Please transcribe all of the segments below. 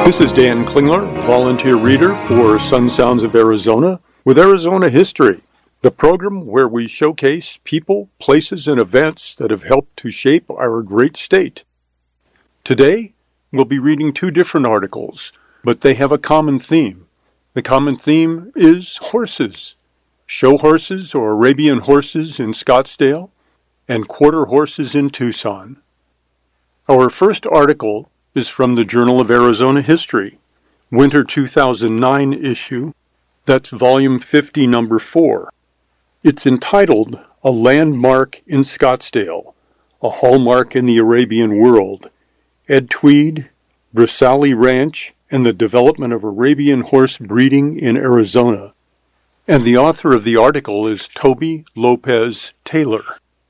This is Dan Klingler, volunteer reader for Sun Sounds of Arizona with Arizona History, the program where we showcase people, places, and events that have helped to shape our great state. Today, we'll be reading two different articles, but they have a common theme. The common theme is horses. Show horses or Arabian horses in Scottsdale and quarter horses in Tucson. Our first article is from the Journal of Arizona History, Winter 2009 issue. That's volume 50, number 4. It's entitled A Landmark in Scottsdale, a Hallmark in the Arabian World, Ed Tweed, Brisali Ranch, and the Development of Arabian Horse Breeding in Arizona. And the author of the article is Toby Lopez Taylor.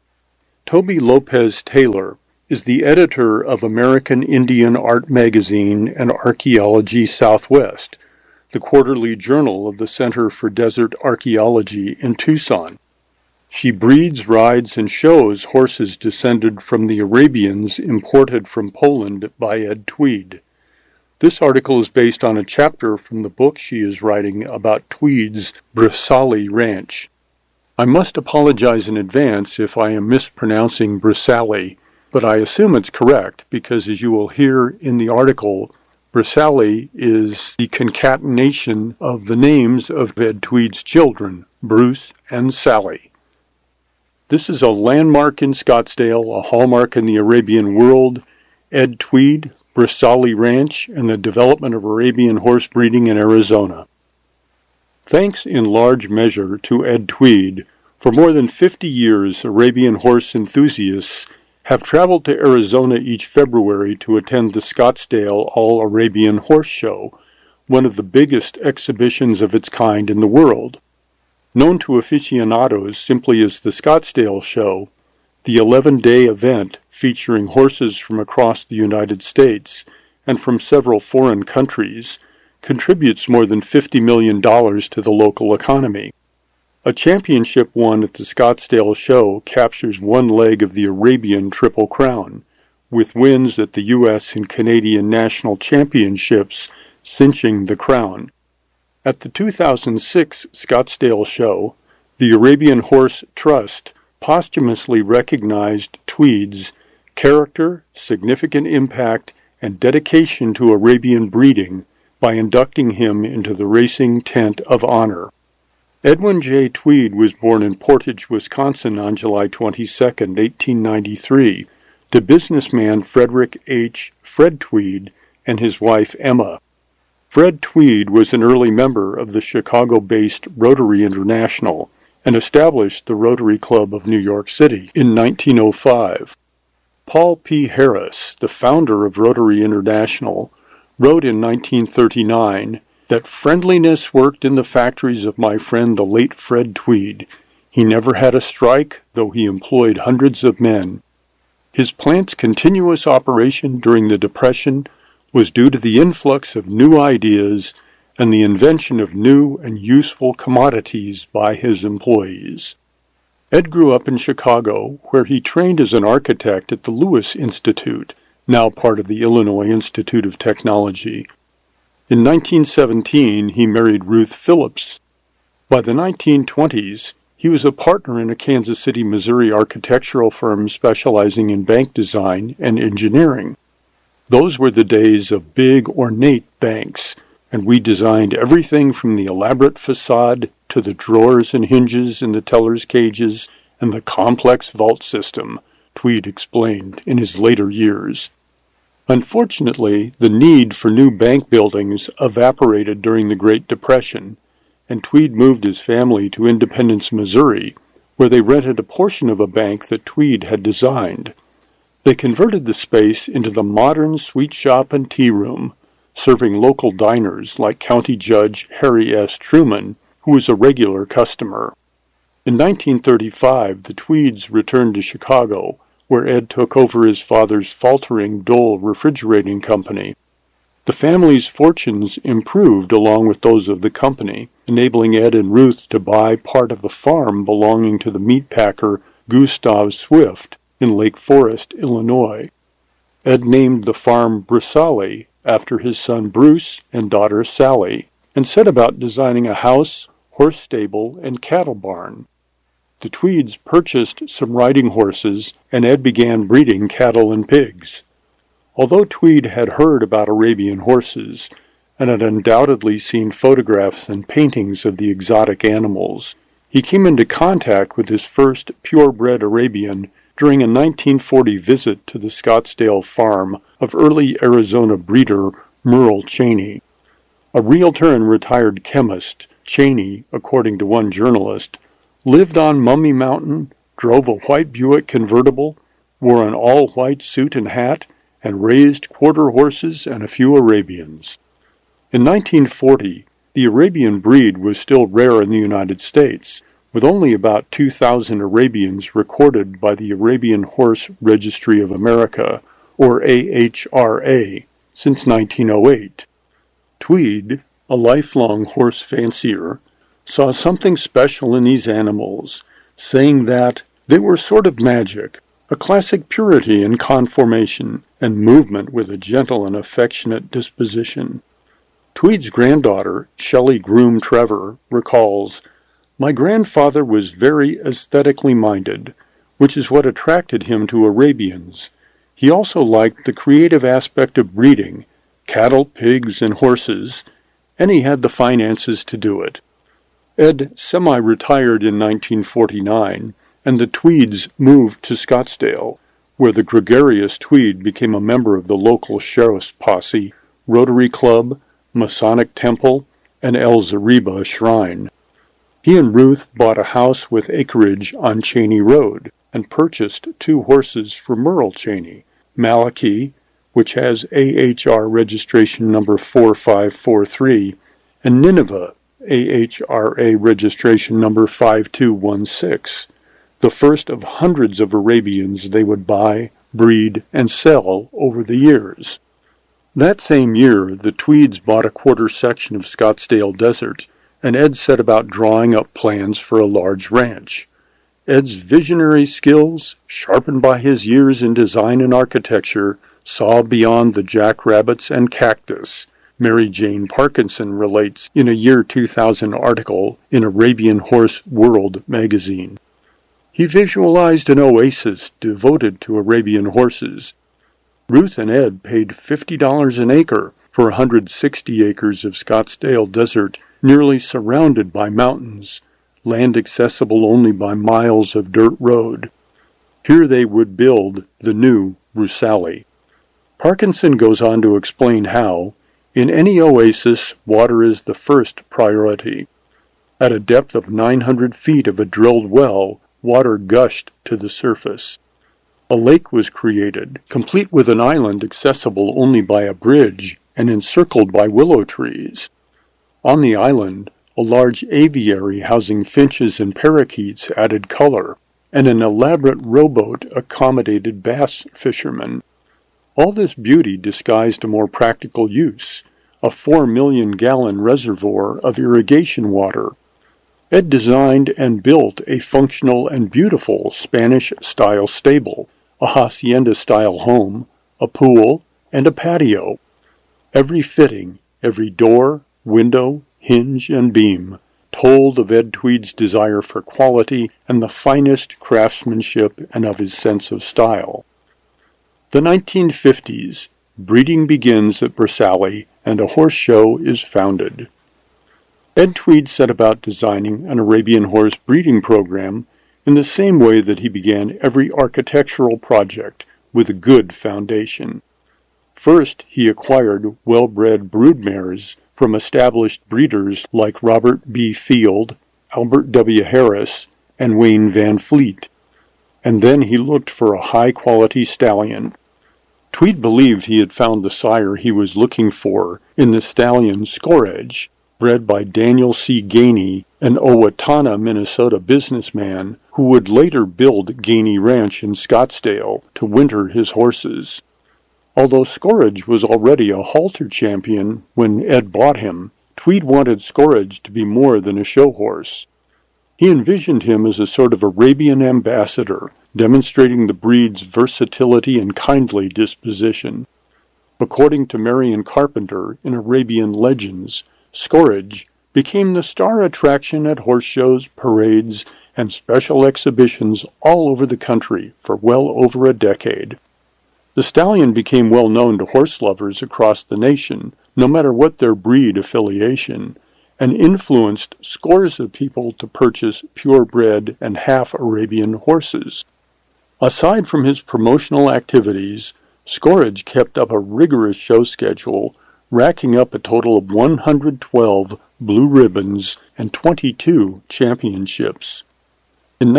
Toby Lopez Taylor is the editor of American Indian Art Magazine and Archaeology Southwest, the quarterly journal of the Center for Desert Archaeology in Tucson. She breeds, rides, and shows horses descended from the Arabians imported from Poland by Ed Tweed. This article is based on a chapter from the book she is writing about Tweed's Brisali Ranch. I must apologize in advance if I am mispronouncing Brisali, but I assume it's correct because, as you will hear in the article, Brisali is the concatenation of the names of Ed Tweed's children, Bruce and Sally. This is a landmark in Scottsdale, a hallmark in the Arabian world, Ed Tweed, Brisali Ranch, and the development of Arabian horse breeding in Arizona. Thanks in large measure to Ed Tweed, for more than 50 years Arabian horse enthusiasts have traveled to Arizona each February to attend the Scottsdale All-Arabian Horse Show, one of the biggest exhibitions of its kind in the world. Known to aficionados simply as the Scottsdale Show, the 11-day event featuring horses from across the United States and from several foreign countries contributes more than $50 million to the local economy. A championship won at the Scottsdale Show captures one leg of the Arabian Triple Crown, with wins at the U.S. and Canadian national championships cinching the crown. At the 2006 Scottsdale Show, the Arabian Horse Trust posthumously recognized Tweed's character, significant impact, and dedication to Arabian breeding by inducting him into the Racing Tent of Honor. Edwin J. Tweed was born in Portage, Wisconsin on July 22, 1893, to businessman Frederick H. Fred Tweed and his wife Emma. Fred Tweed was an early member of the Chicago-based Rotary International and established the Rotary Club of New York City in 1905. Paul P. Harris, the founder of Rotary International, wrote in 1939 that friendliness worked in the factories of my friend the late Fred Tweed. He never had a strike, though he employed hundreds of men. His plant's continuous operation during the Depression was due to the influx of new ideas and the invention of new and useful commodities by his employees. Ed grew up in Chicago, where he trained as an architect at the Lewis Institute, now part of the Illinois Institute of Technology. In 1917, he married Ruth Phillips. By the 1920s, he was a partner in a Kansas City, Missouri architectural firm specializing in bank design and engineering. Those were the days of big, ornate banks, and we designed everything from the elaborate facade to the drawers and hinges in the teller's cages and the complex vault system, Tweed explained in his later years. Unfortunately, the need for new bank buildings evaporated during the Great Depression, and Tweed moved his family to Independence, Missouri, where they rented a portion of a bank that Tweed had designed. They converted the space into the modern sweet shop and tea room, serving local diners like County Judge Harry S. Truman, who was a regular customer. In 1935, the Tweeds returned to Chicago, where Ed took over his father's faltering Dole Refrigerating Company. The family's fortunes improved along with those of the company, enabling Ed and Ruth to buy part of the farm belonging to the meatpacker Gustav Swift in Lake Forest, Illinois. Ed named the farm Brisali after his son Bruce and daughter Sally, and set about designing a house, horse stable, and cattle barn. The Tweeds purchased some riding horses, and Ed began breeding cattle and pigs. Although Tweed had heard about Arabian horses, and had undoubtedly seen photographs and paintings of the exotic animals, he came into contact with his first purebred Arabian during a 1940 visit to the Scottsdale farm of early Arizona breeder Merle Cheney. A realtor and retired chemist, Cheney, according to one journalist, lived on Mummy Mountain, drove a white Buick convertible, wore an all-white suit and hat, and raised quarter horses and a few Arabians. In 1940, the Arabian breed was still rare in the United States, with only about 2,000 Arabians recorded by the Arabian Horse Registry of America, or AHRA, since 1908. Tweed, a lifelong horse fancier, saw something special in these animals, saying that they were sort of magic, a classic purity in conformation and movement with a gentle and affectionate disposition. Tweed's granddaughter, Shelley Groom Trevor, recalls, "My grandfather was very aesthetically minded, which is what attracted him to Arabians. He also liked the creative aspect of breeding, cattle, pigs, and horses, and he had the finances to do it." Ed semi-retired in 1949, and the Tweeds moved to Scottsdale, where the gregarious Tweed became a member of the local sheriff's posse, Rotary Club, Masonic Temple, and El Zariba Shrine. He and Ruth bought a house with acreage on Cheney Road and purchased 2 horses for Merle Cheney, Malachi, which has AHR registration number 4543, and Nineveh, AHRA registration number 5216, the first of hundreds of Arabians they would buy, breed, and sell over the years. That same year, the Tweeds bought a quarter section of Scottsdale Desert, and Ed set about drawing up plans for a large ranch. Ed's visionary skills, sharpened by his years in design and architecture, saw beyond the jackrabbits and cactus, Mary Jane Parkinson relates in a year 2000 article in Arabian Horse World magazine. He visualized an oasis devoted to Arabian horses. Ruth and Ed paid $50 an acre for 160 acres of Scottsdale Desert, nearly surrounded by mountains, land accessible only by miles of dirt road. Here they would build the new Rusali. Parkinson goes on to explain how, in any oasis, water is the first priority. At a depth of 900 feet of a drilled well, water gushed to the surface. A lake was created, complete with an island accessible only by a bridge and encircled by willow trees. On the island, a large aviary housing finches and parakeets added color, and an elaborate rowboat accommodated bass fishermen. All this beauty disguised a more practical use, a 4-million-gallon reservoir of irrigation water. Ed designed and built a functional and beautiful Spanish-style stable, a hacienda-style home, a pool, and a patio. Every fitting, every door, window, hinge, and beam told of Ed Tweed's desire for quality and the finest craftsmanship and of his sense of style. The 1950s, breeding begins at Brusali, and a horse show is founded. Ed Tweed set about designing an Arabian horse breeding program in the same way that he began every architectural project, with a good foundation. First, he acquired well-bred broodmares from established breeders like Robert B. Field, Albert W. Harris, and Wayne Van Fleet, and then he looked for a high-quality stallion. Tweed believed he had found the sire he was looking for in the stallion Scourge, bred by Daniel C. Gainey, an Owatonna, Minnesota businessman who would later build Gainey Ranch in Scottsdale to winter his horses. Although Scourge was already a halter champion when Ed bought him, Tweed wanted Scourge to be more than a show horse. He envisioned him as a sort of Arabian ambassador, demonstrating the breed's versatility and kindly disposition. According to Marion Carpenter in Arabian Legends, scourge became the star attraction at horse shows, parades, and special exhibitions all over the country for well over a decade. The stallion became well known to horse lovers across the nation, no matter what their breed affiliation, and influenced scores of people to purchase purebred and half-Arabian horses. Aside from his promotional activities, Scourge kept up a rigorous show schedule, racking up a total of 112 blue ribbons and 22 championships. In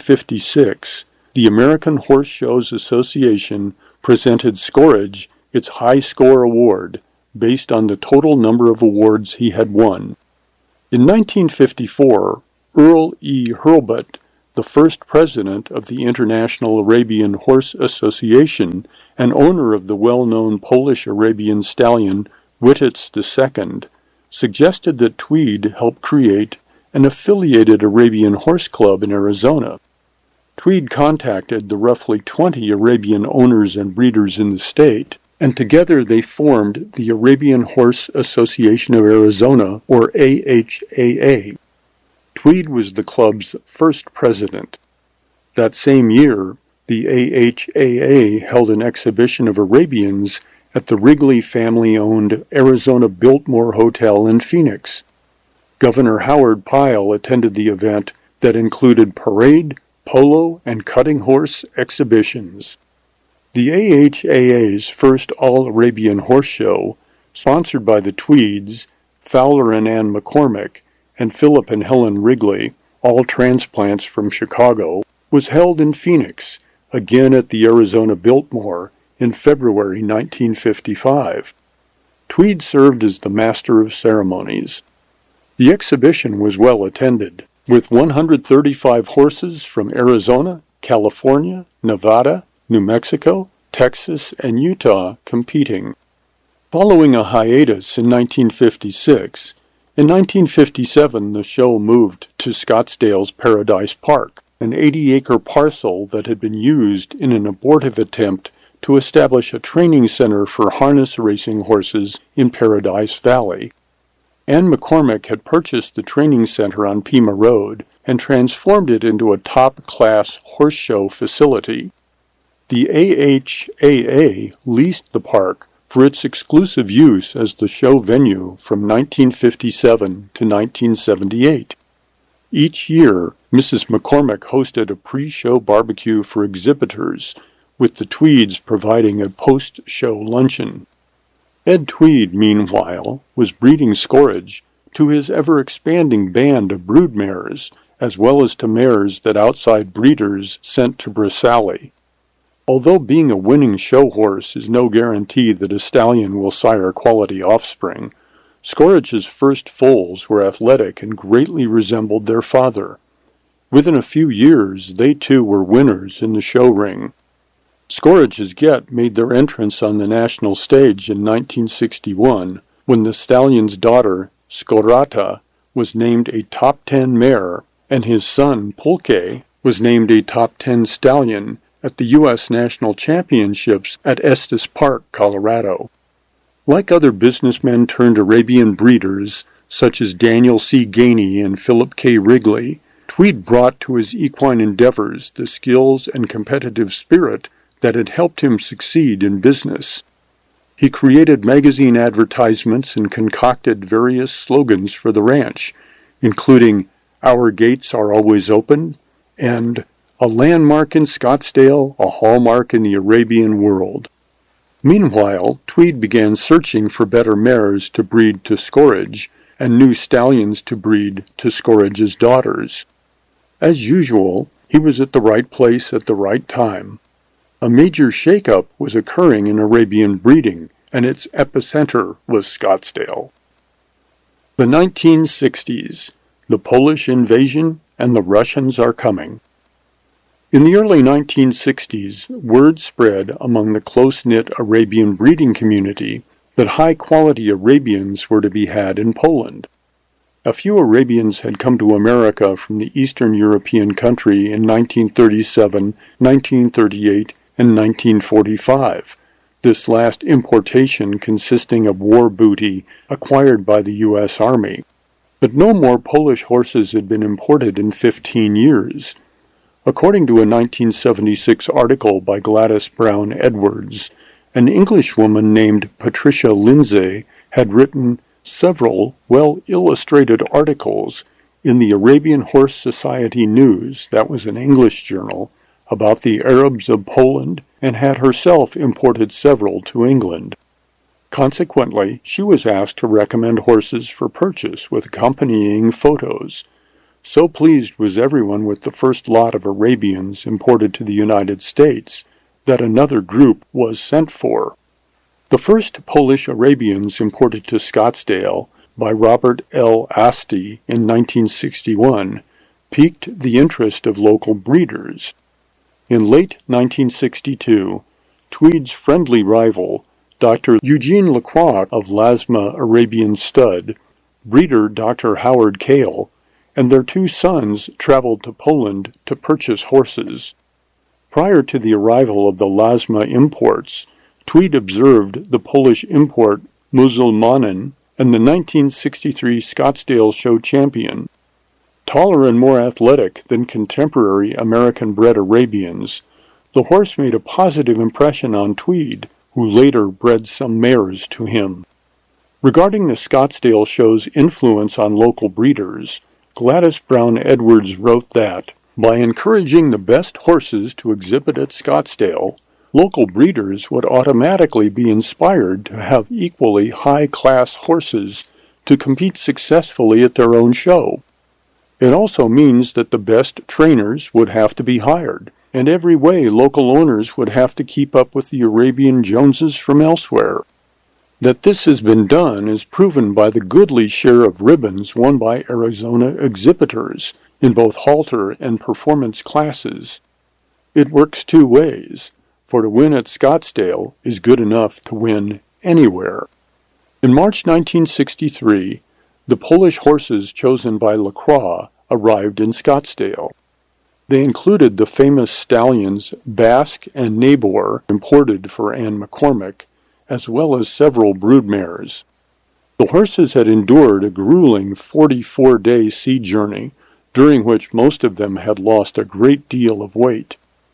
1956, the American Horse Shows Association presented Scourge its High Score Award, based on the total number of awards he had won. In 1954, Earl E. Hurlbut, the first president of the International Arabian Horse Association and owner of the well-known Polish Arabian stallion Wititz II, suggested that Tweed help create an affiliated Arabian horse club in Arizona. Tweed contacted the roughly 20 Arabian owners and breeders in the state, and together they formed the Arabian Horse Association of Arizona, or AHAA. Tweed was the club's first president. That same year, the AHAA held an exhibition of Arabians at the Wrigley family-owned Arizona Biltmore Hotel in Phoenix. Governor Howard Pyle attended the event that included parade, polo, and cutting horse exhibitions. The AHAA's first All-Arabian Horse Show, sponsored by the Tweeds, Fowler and Ann McCormick, and Philip and Helen Wrigley, all transplants from Chicago, was held in Phoenix, again at the Arizona Biltmore, in February 1955. Tweed served as the master of ceremonies. The exhibition was well attended, with 135 horses from Arizona, California, Nevada, New Mexico, Texas, and Utah competing. Following a hiatus in 1956, in 1957 the show moved to Scottsdale's Paradise Park, an 80-acre parcel that had been used in an abortive attempt to establish a training center for harness racing horses in Paradise Valley. Ann McCormick had purchased the training center on Pima Road and transformed it into a top-class horse show facility. The AHAA leased the park for its exclusive use as the show venue from 1957 to 1978. Each year, Mrs. McCormick hosted a pre-show barbecue for exhibitors, with the Tweeds providing a post-show luncheon. Ed Tweed, meanwhile, was breeding Scourge to his ever-expanding band of brood mares, as well as to mares that outside breeders sent to Brisali. Although being a winning show horse is no guarantee that a stallion will sire quality offspring, Scourge's first foals were athletic and greatly resembled their father. Within a few years, they too were winners in the show ring. Scourge's Get made their entrance on the national stage in 1961, when the stallion's daughter, Scorata, was named a top 10 mare, and his son, Pulque, was named a top 10 stallion at the U.S. National Championships at Estes Park, Colorado. Like other businessmen turned Arabian breeders, such as Daniel C. Gainey and Philip K. Wrigley, Tweed brought to his equine endeavors the skills and competitive spirit that had helped him succeed in business. He created magazine advertisements and concocted various slogans for the ranch, including "Our gates are always open" and "A landmark in Scottsdale, a hallmark in the Arabian world." Meanwhile, Tweed began searching for better mares to breed to Scourge and new stallions to breed to Scourge's daughters. As usual, he was at the right place at the right time. A major shakeup was occurring in Arabian breeding, and its epicenter was Scottsdale. The 1960s. The Polish invasion and the Russians are coming. In the early 1960s, word spread among the close-knit Arabian breeding community that high-quality Arabians were to be had in Poland. A few Arabians had come to America from the Eastern European country in 1937, 1938, and 1945, this last importation consisting of war booty acquired by the U.S. Army. But no more Polish horses had been imported in 15 years. According to a 1976 article by Gladys Brown Edwards, an Englishwoman named Patricia Lindsay had written several well-illustrated articles in the Arabian Horse Society News, that was an English journal, about the Arabs of Poland, and had herself imported several to England. Consequently, she was asked to recommend horses for purchase with accompanying photos. So pleased was everyone with the first lot of Arabians imported to the United States that another group was sent for. The first Polish Arabians imported to Scottsdale by Robert L. Asti in 1961 piqued the interest of local breeders. In late 1962, Tweed's friendly rival, Dr. Eugene Lacroix of Lasma Arabian Stud, breeder Dr. Howard Kale, and their two sons traveled to Poland to purchase horses. Prior to the arrival of the Lasma imports, Tweed observed the Polish import Musulmanin and the 1963 Scottsdale Show champion. Taller and more athletic than contemporary American-bred Arabians, the horse made a positive impression on Tweed, who later bred some mares to him. Regarding the Scottsdale Show's influence on local breeders, Gladys Brown Edwards wrote that, by encouraging the best horses to exhibit at Scottsdale, local breeders would automatically be inspired to have equally high-class horses to compete successfully at their own show. It also means that the best trainers would have to be hired, and every way local owners would have to keep up with the Arabian Joneses from elsewhere. That this has been done is proven by the goodly share of ribbons won by Arizona exhibitors in both halter and performance classes. It works two ways, for to win at Scottsdale is good enough to win anywhere. In March 1963, the Polish horses chosen by Lacroix arrived in Scottsdale. They included the famous stallions Basque and Nabor, imported for Anne McCormick, as well as several broodmares. The horses had endured a grueling 44-day sea journey, during which most of them had lost a great deal of weight.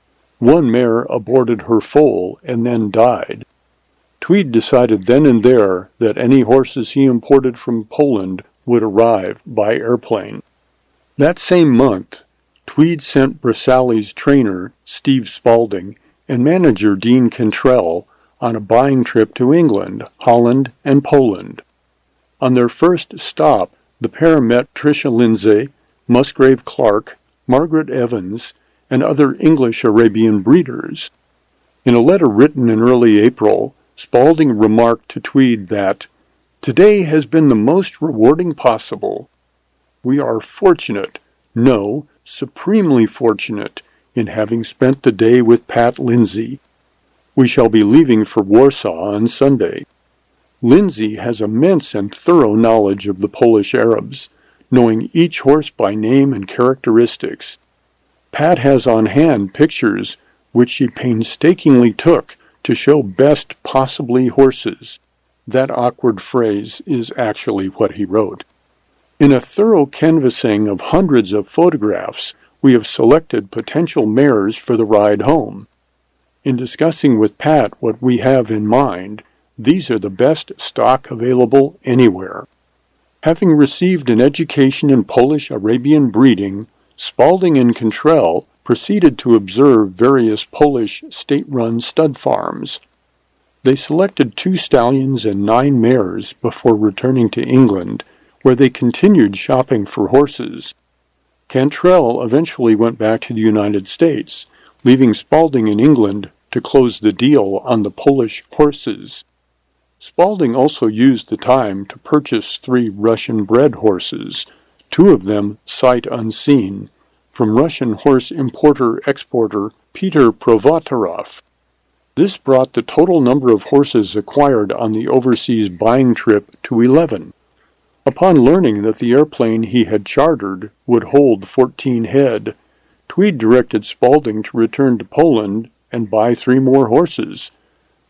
One mare aborted her foal and then died. Tweed decided then and there that any horses he imported from Poland would arrive by airplane. That same month, Tweed sent Brisali's trainer, Steve Spalding, and manager Dean Cantrell on a buying trip to England, Holland, and Poland. On their first stop, the pair met Tricia Lindsay, Musgrave Clark, Margaret Evans, and other English Arabian breeders. In a letter written in early April, Spalding remarked to Tweed that, "Today has been the most rewarding possible. We are fortunate, no, supremely fortunate, in having spent the day with Pat Lindsay. We shall be leaving for Warsaw on Sunday. Lindsay has immense and thorough knowledge of the Polish Arabs, knowing each horse by name and characteristics. Pat has on hand pictures which she painstakingly took to show best possibly horses." That awkward phrase is actually what he wrote. In a thorough canvassing of hundreds of photographs, we have selected potential mares for the ride home. In discussing with Pat what we have in mind, these are the best stock available anywhere. Having received an education in Polish Arabian breeding, Spalding and Cantrell proceeded to observe various Polish state-run stud farms. They selected 2 stallions and 9 mares before returning to England, where they continued shopping for horses. Cantrell eventually went back to the United States, leaving Spalding in England to close the deal on the Polish horses. Spalding also used the time to purchase 3 Russian-bred horses, 2 of them sight unseen, from Russian horse importer-exporter Peter Provotorov. This brought the total number of horses acquired on the overseas buying trip to 11. Upon learning that the airplane he had chartered would hold 14 head, Tweed directed Spalding to return to Poland and buy 3 more horses.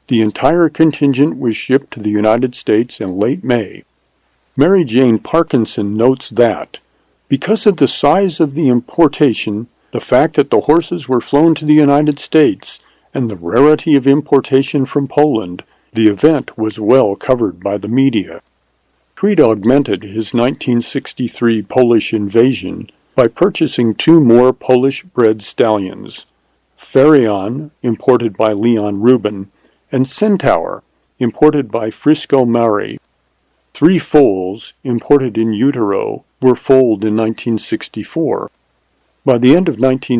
The entire contingent was shipped to the United States in late May. Mary Jane Parkinson notes that, because of the size of the importation, the fact that the horses were flown to the United States, and the rarity of importation from Poland, the event was well covered by the media. Tweed augmented his 1963 Polish invasion by purchasing 2 more Polish-bred stallions, Pharaon, imported by Leon Rubin, and Centaur, imported by Frisco Mari. 3 foals, imported in utero, were foaled in 1964. By the end of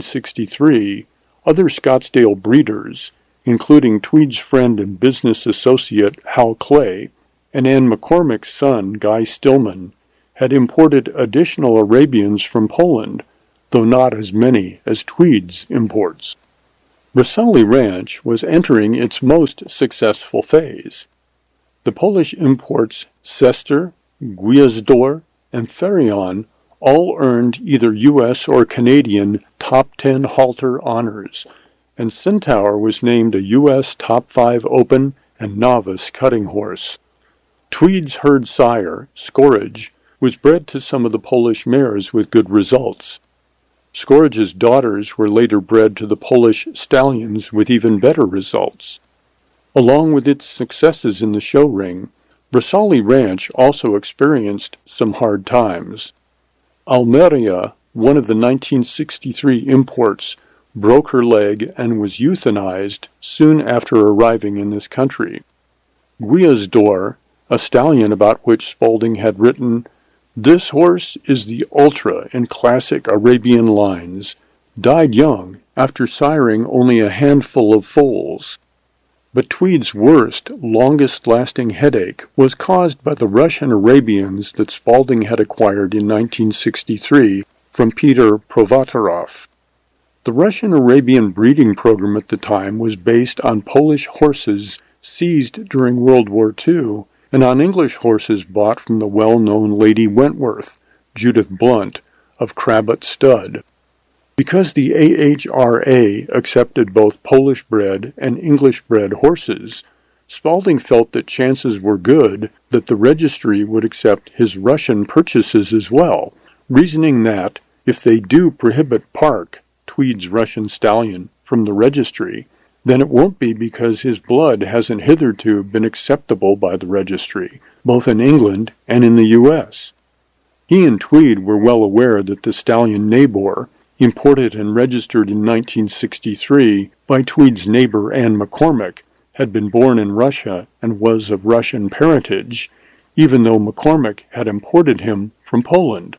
1963, other Scottsdale breeders, including Tweed's friend and business associate Hal Clay, and Anne McCormick's son Guy Stillman, had imported additional Arabians from Poland, though not as many as Tweed's imports. Brusali Ranch was entering its most successful phase. The Polish imports Cester, Gwiazdor, and Pharaon all earned either U.S. or Canadian top 10 halter honors, and Centaur was named a U.S. top 5 open and novice cutting horse. Tweed's herd sire, Scourge, was bred to some of the Polish mares with good results. Scourge's daughters were later bred to the Polish stallions with even better results. Along with its successes in the show ring, Brusali Ranch also experienced some hard times. Almeria, one of the 1963 imports, broke her leg and was euthanized soon after arriving in this country. Gwiazdor, a stallion about which Spalding had written, "This horse is the ultra in classic Arabian lines," died young after siring only a handful of foals. But Tweed's worst, longest-lasting headache was caused by the Russian Arabians that Spalding had acquired in 1963 from Peter Provatorov. The Russian Arabian breeding program at the time was based on Polish horses seized during World War II and on English horses bought from the well-known Lady Wentworth, Judith Blunt, of Crabot Stud. Because the AHRA accepted both Polish-bred and English-bred horses, Spalding felt that chances were good that the registry would accept his Russian purchases as well, reasoning that, if they do prohibit Park, Tweed's Russian stallion, from the registry, then it won't be because his blood hasn't hitherto been acceptable by the registry, both in England and in the U.S. He and Tweed were well aware that the stallion Nabor, imported and registered in 1963 by Tweed's neighbor Anne McCormick, had been born in Russia and was of Russian parentage, even though McCormick had imported him from Poland.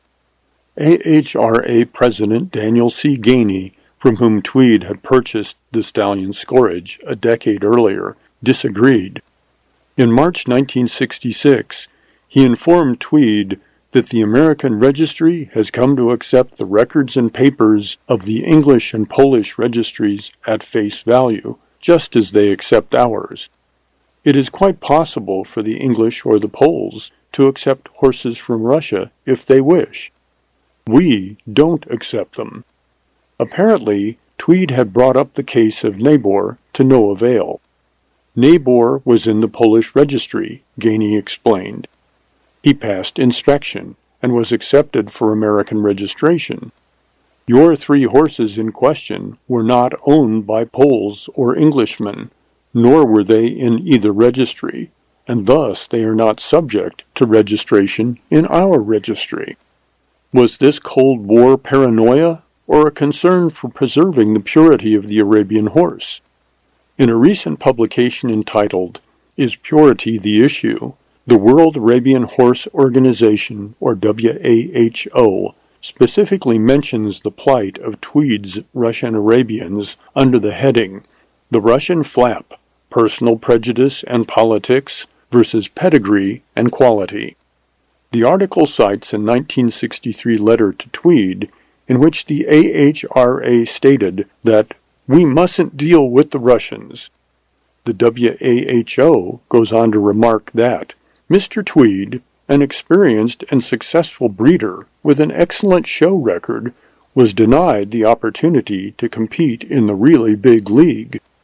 AHRA President Daniel C. Gainey, from whom Tweed had purchased the stallion Scourge a decade earlier, disagreed. In March 1966, he informed Tweed that the American registry has come to accept the records and papers of the English and Polish registries at face value, just as they accept ours. It is quite possible for the English or the Poles to accept horses from Russia if they wish. We don't accept them. Apparently, Tweed had brought up the case of Nabor to no avail. Nabor was in the Polish registry, Gainey explained. He passed inspection and was accepted for American registration. Your 3 horses in question were not owned by Poles or Englishmen, nor were they in either registry, and thus they are not subject to registration in our registry. Was this Cold War paranoia, or a concern for preserving the purity of the Arabian horse? In a recent publication entitled, "Is Purity the Issue?" the World Arabian Horse Organization, or WHO, specifically mentions the plight of Tweed's Russian Arabians under the heading, "The Russian Flap, Personal Prejudice and Politics versus Pedigree and Quality." The article cites a 1963 letter to Tweed in which the AHRA stated that "we mustn't deal with the Russians." The WHO goes on to remark that Mr. Tweed, an experienced and successful breeder with an excellent show record, was denied the opportunity to compete in the really big league.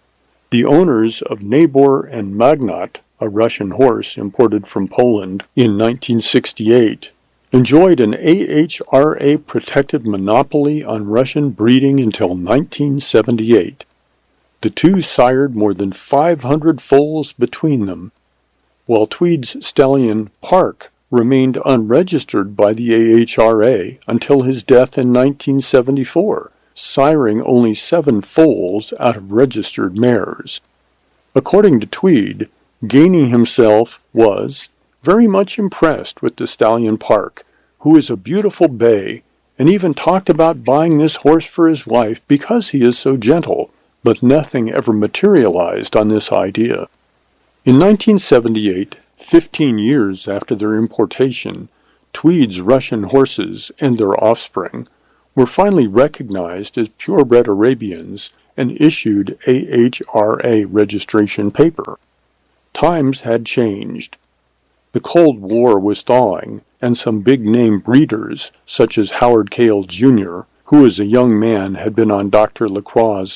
The owners of Nabor and Magnat, a Russian horse imported from Poland in 1968, enjoyed an AHRA-protected monopoly on Russian breeding until 1978. The two sired more than 500 foals between them, while Tweed's stallion Park remained unregistered by the AHRA until his death in 1974, siring only 7 foals out of registered mares. According to Tweed, Gainey himself was very much impressed with the stallion Park, who is a beautiful bay, and even talked about buying this horse for his wife because he is so gentle, but nothing ever materialized on this idea. In 1978, 15 years after their importation, Tweed's Russian horses and their offspring were finally recognized as purebred Arabians and issued AHRA registration paper. Times had changed. The Cold War was thawing, and some big-name breeders, such as Howard Cale Jr., who as a young man had been on Dr. Lacroix's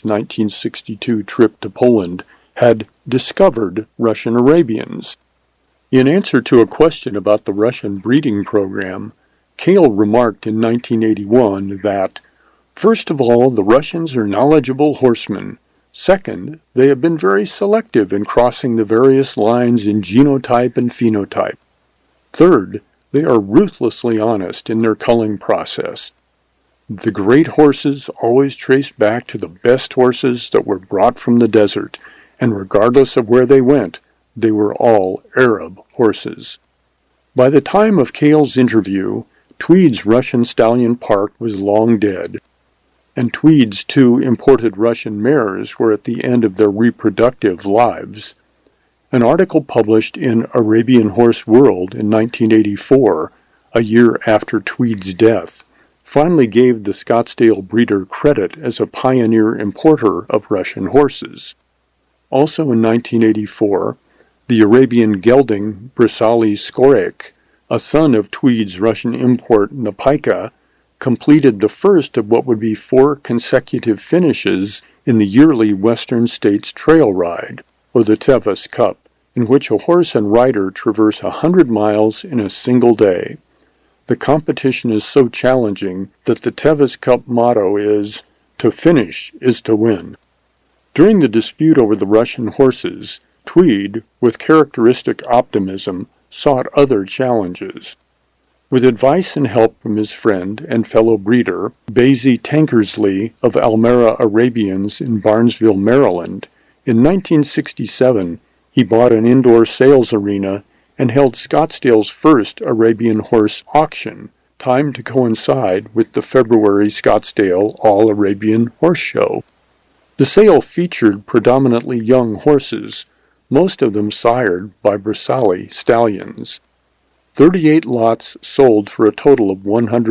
1962 trip to Poland, had discovered Russian Arabians. In answer to a question about the Russian breeding program, Cale remarked in 1981 that, "First of all, the Russians are knowledgeable horsemen. Second, they have been very selective in crossing the various lines in genotype and phenotype. Third, they are ruthlessly honest in their culling process. The great horses always trace back to the best horses that were brought from the desert, and regardless of where they went, they were all Arab horses." By the time of Cale's interview, Tweed's Russian stallion Park was long dead, and Tweed's 2 imported Russian mares were at the end of their reproductive lives. An article published in Arabian Horse World in 1984, a year after Tweed's death, finally gave the Scottsdale breeder credit as a pioneer importer of Russian horses. Also in 1984, the Arabian gelding Brisali Skorek, a son of Tweed's Russian import Napaika, completed the first of what would be 4 consecutive finishes in the yearly Western States Trail Ride, or the Tevis Cup, in which a horse and rider traverse 100 miles in a single day. The competition is so challenging that the Tevis Cup motto is, "To finish is to win." During the dispute over the Russian horses, Tweed, with characteristic optimism, sought other challenges. With advice and help from his friend and fellow breeder, Basie Tankersley of Almera Arabians in Barnesville, Maryland, in 1967 he bought an indoor sales arena and held Scottsdale's first Arabian horse auction, timed to coincide with the February Scottsdale All-Arabian Horse Show. The sale featured predominantly young horses, most of them sired by Brisali stallions. 38 lots sold for a total of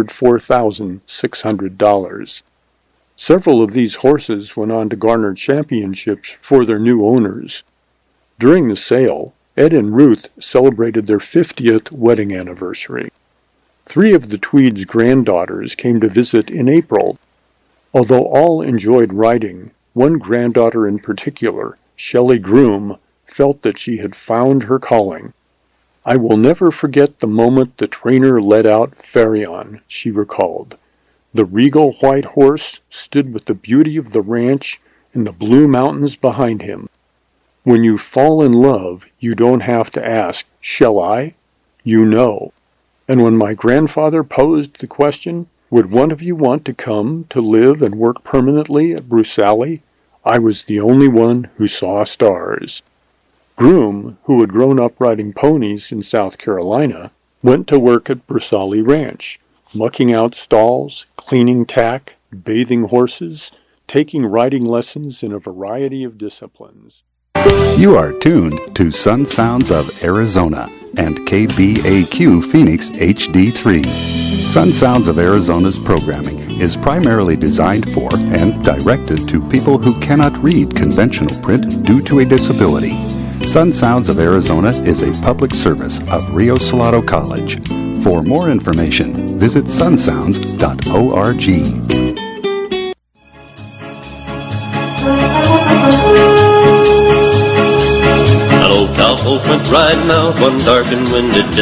$104,600. Several of these horses went on to garner championships for their new owners. During the sale, Ed and Ruth celebrated their 50th wedding anniversary. 3 of the Tweeds' granddaughters came to visit in April. Although all enjoyed riding, one granddaughter in particular, Shelley Groom, felt that she had found her calling. "I will never forget the moment the trainer led out Farion," she recalled. "The regal white horse stood with the beauty of the ranch and the blue mountains behind him. When you fall in love, you don't have to ask, 'Shall I?' You know. And when my grandfather posed the question, 'Would one of you want to come to live and work permanently at Brisali?' I was the only one who saw stars." Groom, who had grown up riding ponies in South Carolina, went to work at Brisali Ranch, mucking out stalls, cleaning tack, bathing horses, taking riding lessons in a variety of disciplines. You are tuned to Sun Sounds of Arizona and KBAQ Phoenix HD3. Sun Sounds of Arizona's programming is primarily designed for and directed to people who cannot read conventional print due to a disability. Sun Sounds of Arizona is a public service of Rio Salado College. For more information, visit sunsounds.org. riding out one dark and windy day.